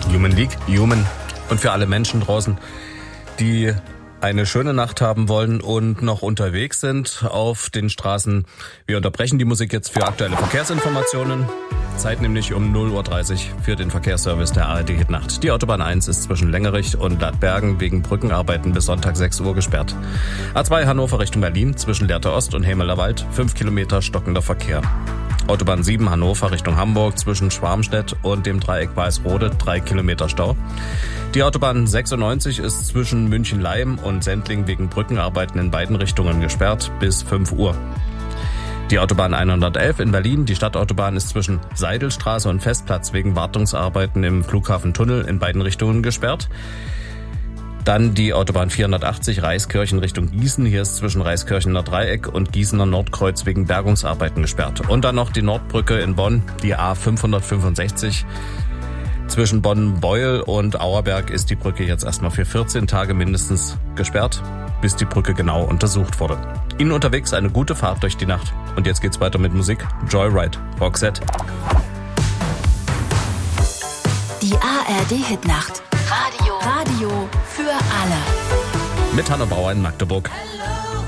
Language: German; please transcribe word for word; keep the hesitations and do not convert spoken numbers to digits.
Human League, Human. Und für alle Menschen draußen, die eine schöne Nacht haben wollen und noch unterwegs sind auf den Straßen. Wir unterbrechen die Musik jetzt für aktuelle Verkehrsinformationen. Zeit nämlich um null Uhr dreißig für den Verkehrsservice der A R D Hitnacht. Die Autobahn eins ist zwischen Längerich und Ladbergen wegen Brückenarbeiten bis Sonntag sechs Uhr gesperrt. A zwei Hannover Richtung Berlin zwischen Lehrte Ost und Hemelerwald fünf Kilometer stockender Verkehr. Autobahn sieben Hannover Richtung Hamburg zwischen Schwarmstedt und dem Dreieck Weißrode drei Kilometer Stau. Die Autobahn sechsundneunzig ist zwischen München-Leim und Sendling wegen Brückenarbeiten in beiden Richtungen gesperrt bis fünf Uhr. Die Autobahn hundertelf in Berlin, die Stadtautobahn, ist zwischen Seidelstraße und Festplatz wegen Wartungsarbeiten im Flughafentunnel in beiden Richtungen gesperrt. Dann die Autobahn vierhundertachtzig Reiskirchen Richtung Gießen. Hier ist zwischen Reiskirchener Dreieck und Gießener Nordkreuz wegen Bergungsarbeiten gesperrt. Und dann noch die Nordbrücke in Bonn, die A fünfhundertfünfundsechzig. Zwischen Bonn-Beuel und Auerberg ist die Brücke jetzt erstmal für vierzehn Tage mindestens gesperrt, bis die Brücke genau untersucht wurde. Ihnen unterwegs eine gute Fahrt durch die Nacht. Und jetzt geht's weiter mit Musik. Joyride, Roxette. Die A R D Hitnacht. Radio. Radio für alle. Mit Hanna Bauer in Magdeburg. Hello.